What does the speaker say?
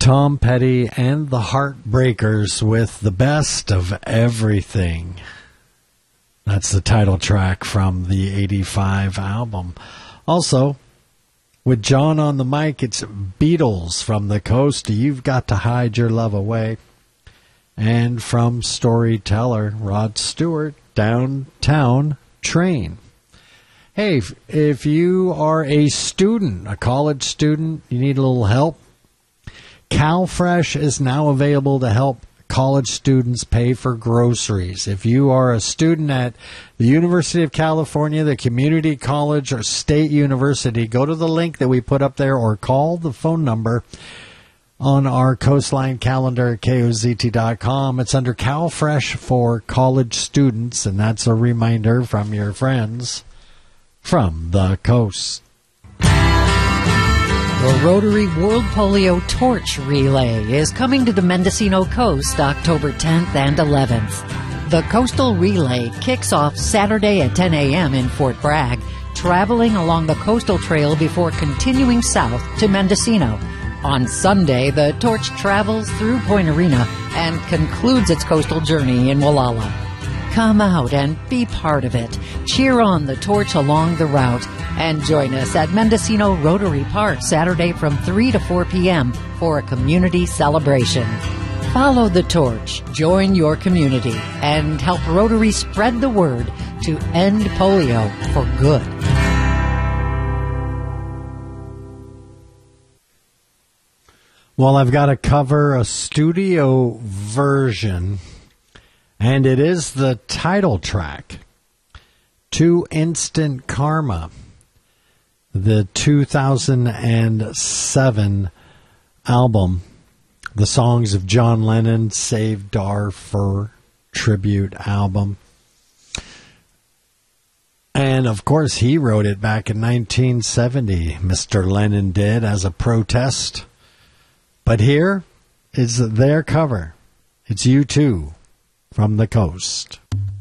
Tom Petty and the Heartbreakers with The Best of Everything. That's the title track from the 85 album. Also, with John on the mic, it's Beatles from the Coast, You've Got to Hide Your Love Away. And from Storyteller, Rod Stewart, Downtown Train. Hey, if you are a student, a college student, you need a little help, CalFresh is now available to help college students pay for groceries. If you are a student at the University of California, the community college, or state university, go to the link that we put up there or call the phone number on our Coastline calendar at KOZT.com. It's under CalFresh for college students, and that's a reminder from your friends from the coast. The Rotary World Polio Torch Relay is coming to the Mendocino Coast October 10th and 11th. The Coastal Relay kicks off Saturday at 10 a.m. in Fort Bragg, traveling along the coastal trail before continuing south to Mendocino. On Sunday, the torch travels through Point Arena and concludes its coastal journey in Wallala. Come out and be part of it. Cheer on the torch along the route and join us at Mendocino Rotary Park Saturday from 3 to 4 p.m. for a community celebration. Follow the torch, join your community, and help Rotary spread the word to end polio for good. Well, I've got to cover a studio version, and it is the title track to Instant Karma, the 2007 album, the songs of John Lennon, Save Darfur tribute album. And, of course, he wrote it back in 1970, Mr. Lennon did, as a protest. But here is their cover. It's U2 from the Coast.